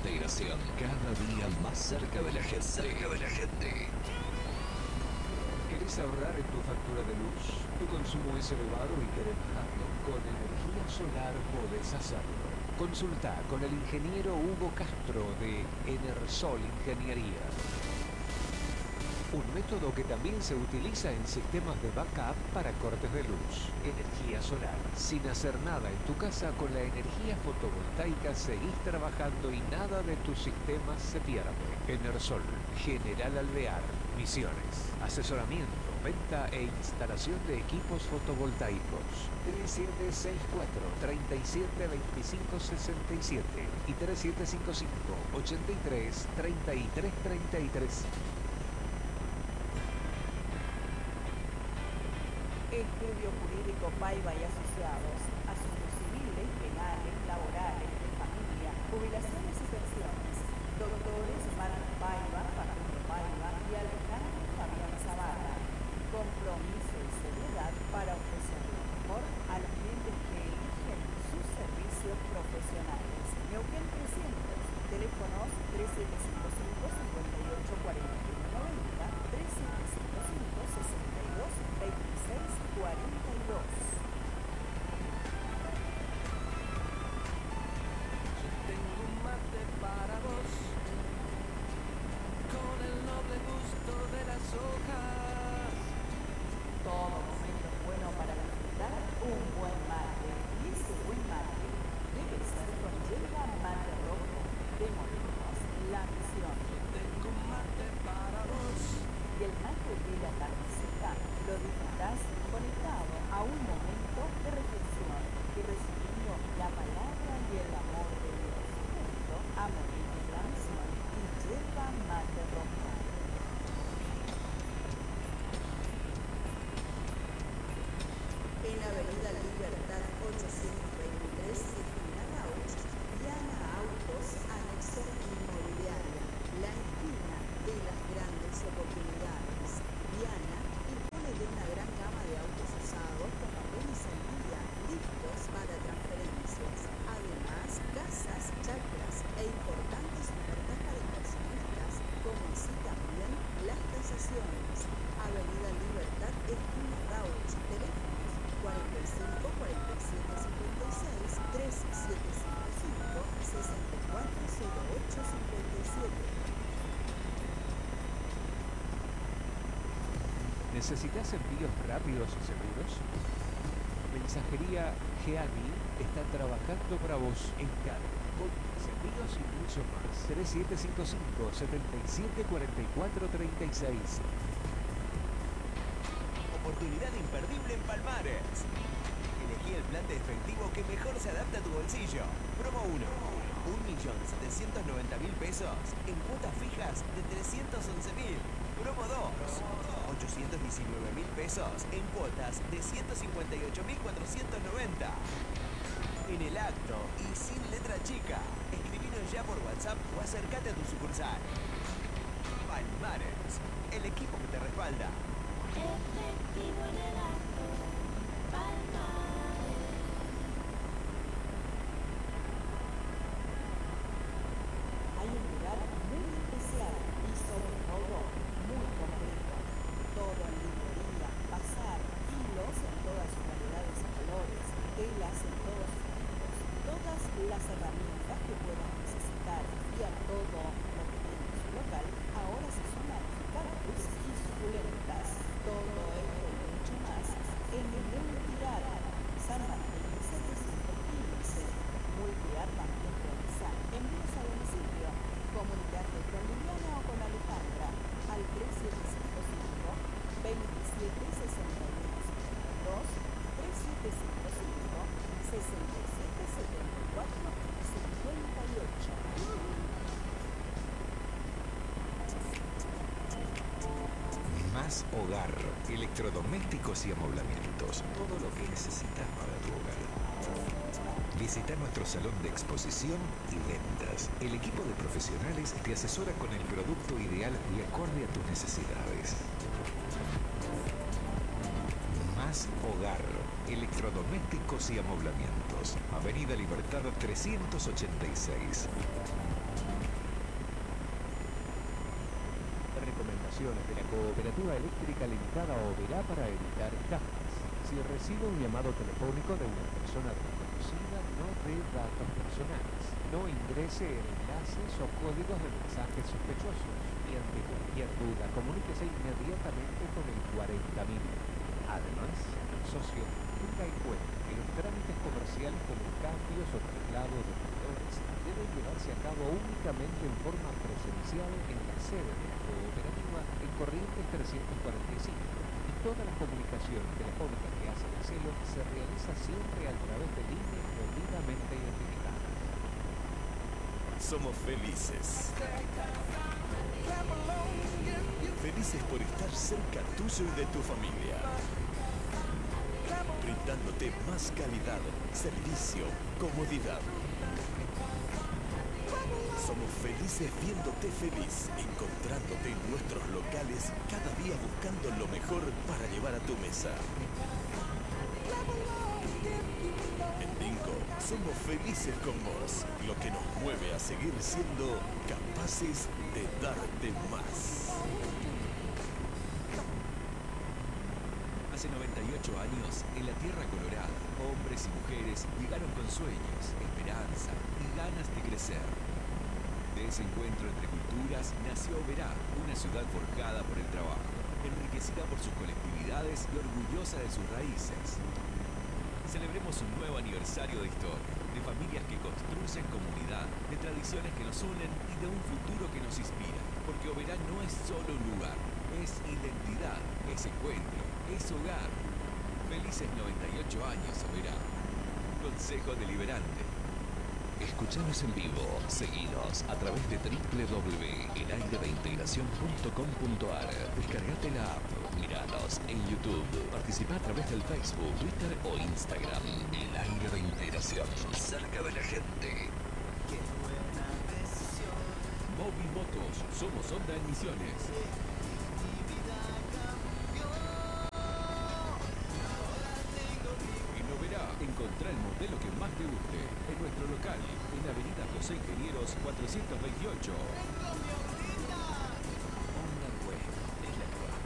integración, cada día más cerca de la gente. ¿Querés ahorrar en tu factura de luz? ¿Tu consumo es elevado y querés bajarlo? Con energía solar podés hacerlo. Consulta con el ingeniero Hugo Castro de Enersol Ingeniería. Un método que también se utiliza en sistemas de backup para cortes de luz. Energía solar. Sin hacer nada en tu casa, con la energía fotovoltaica seguís trabajando y nada de tus sistemas se pierde. Enersol, General Alvear, Misiones. Asesoramiento, venta e instalación de equipos fotovoltaicos. 3764-372567 y 3755-833333. Estudio Jurídico Paiva y Asociados, asuntos civiles, penales, laborales, de familia, jubilaciones y pensiones. Doctores Marcos Paiva, Facundo Paiva y Alejandro Fabián Zavala. Compromiso y seriedad para ofrecer lo mejor a los clientes que eligen sus servicios profesionales. Neuquén 300, teléfonos 3755-584190, 3755-622642. Tengo un mate para vos, con el noble gusto de las hojas. Todo momento es bueno para disfrutar un buen mate. Y ese buen mate debe ser con yerba mate rojo de Molinos La Misión. Tengo un mate para vos. Y el mate de la tardecita lo disfrutás conectado a un momento de reflexión y recibiendo la palabra y el amor de Dios. Junto a Molinos La Misión y yerba mate rojo. En Avenida Libertad 823, esquina Rauch, Diana Autos, anexo inmobiliaria, la esquina de las grandes oportunidades. Diana dispone de una gran gama de autos usados con papeles en día, listos para transferencias. Además, casas, chacras e importantes ofertas para inversionistas, como así también las tasaciones. Avenida Libertad, esquina Rauch, teléfonos 45 47 56 3755 6408 57. ¿Necesitas envíos rápidos y seguros? Mensajería Geani está trabajando para vos en cargo, con envíos y mucho más. 3755 77 44 36. Oportunidad imperdible en Palmares. Elegí el plan de efectivo que mejor se adapta a tu bolsillo. Promo 1. 1.790.000 pesos en cuotas fijas de 311.000. Promo 2. 819.000 pesos en cuotas de 158.490. En el acto y sin letra chica. Escribinos ya por WhatsApp o acércate a tu sucursal. Palmares, el equipo que te respalda. Efectivo en el acto, Palmares. Hay un lugar muy especial y sobre todo muy completo. Todo en librería, bazar, hilos en todas sus variedades y colores, telas en todos sus tipos, todas las herramientas que puedas necesitar y a todo lo que tiene su local, ahora se suman cactus y suculentas. Todo esto y mucho más en Multiart, San Martín 715. Multiart también realiza envíos a domicilio. Comunicate con Liliana o con Alejandra al 3755 27 61 52 3755 67 74 58. Más Hogar, electrodomésticos y amoblamientos, todo lo que necesitas para tu hogar. Visita nuestro salón de exposición y ventas. El equipo de profesionales te asesora con el producto ideal y acorde a tus necesidades. Más Hogar, electrodomésticos y amoblamientos. Avenida Libertad 386. instalaciones de la Cooperativa Eléctrica Limitada Oberá para evitar estafas. Si recibe un llamado telefónico de una persona desconocida, no dé datos personales. No ingrese enlaces o códigos de mensajes sospechosos. Y ante cualquier duda, comuníquese inmediatamente con el 40.000. Además, el socio tenga en cuenta que los trámites comerciales como cambios o traslados de proveedores deben llevarse a cabo únicamente en forma presencial en la sede de la cooperativa en Corrientes 345. Y todas las comunicaciones telefónicas que hace la CELO se realiza siempre a través de líneas debidamente identificadas. Somos felices. Felices por estar cerca tuyo y de tu familia. Brindándote más calidad, servicio, comodidad. Somos felices viéndote feliz, encontrándote en nuestros locales, cada día buscando lo mejor para llevar a tu mesa. En Bingo somos felices con vos, lo que nos mueve a seguir siendo capaces de darte más. Hace 98 años, en la Tierra Colorada, hombres y mujeres llegaron con sueños, esperanza y ganas de crecer. De ese encuentro entre culturas nació Oberá, una ciudad forjada por el trabajo, enriquecida por sus colectividades y orgullosa de sus raíces. Celebremos un nuevo aniversario de historia, de familias que construyen comunidad, de tradiciones que nos unen y de un futuro que nos inspira. Porque Oberá no es solo un lugar, es identidad, es encuentro, es hogar. Felices 98 años, Oberá. Consejo Deliberante. Escuchanos en vivo, seguinos a través de www.elaireveintegracion.com.ar. Descargate la app, miranos en YouTube, participa a través del Facebook, Twitter o Instagram. El Aire de Integración, cerca de la gente. Moby Motos, somos Honda en Misiones. En Oberá, encontrá el modelo que más te guste en nuestro local, en Avenida José Ingenieros 428. Honda Web es la que va.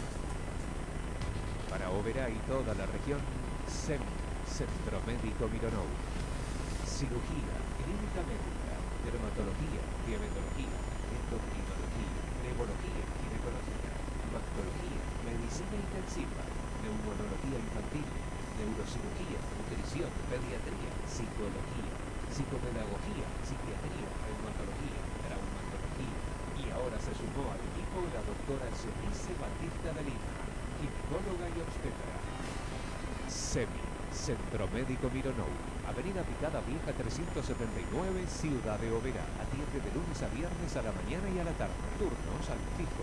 Para Oberá y toda la región, SEM, Centro Médico Mironov. Cirugía, clínica médica, dermatología, diabetología, endocrinología, neumología, ginecología, mastología, medicina intensiva, neumonología infantil, neurocirugía, nutrición, pediatría, psicología, psicopedagogía, psiquiatría, reumatología, traumatología. Y ahora se sumó al equipo la doctora Cenice Batista de Lima, ginecóloga y obstetra. SEMI, Centro Médico Mironov, Avenida Picada Vieja 379, Ciudad de Oberá. Atiende de lunes a viernes a la mañana y a la tarde. Turnos al fijo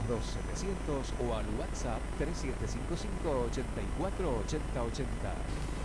402-700 o al WhatsApp 3755 84 80 80.